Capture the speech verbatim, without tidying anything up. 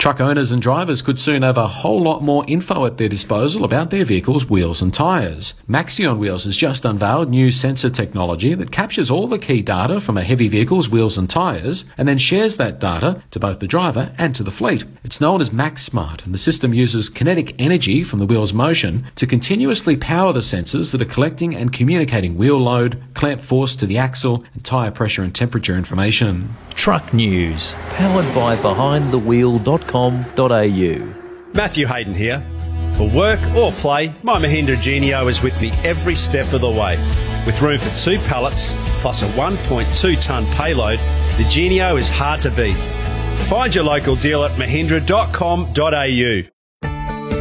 Truck owners and drivers could soon have a whole lot more info at their disposal about their vehicle's wheels and tyres. Maxion Wheels has just unveiled new sensor technology that captures all the key data from a heavy vehicle's wheels and tyres and then shares that data to both the driver and to the fleet. It's known as MaxSmart, and the system uses kinetic energy from the wheel's motion to continuously power the sensors that are collecting and communicating wheel load, clamp force to the axle, and tyre pressure and temperature information. Truck News, powered by behind the wheel dot com dot a u. Matthew Hayden here. For work or play, my Mahindra Genio is with me every step of the way. With room for two pallets plus a one point two tonne payload, the Genio is hard to beat. Find your local dealer at mahindra dot com dot a u.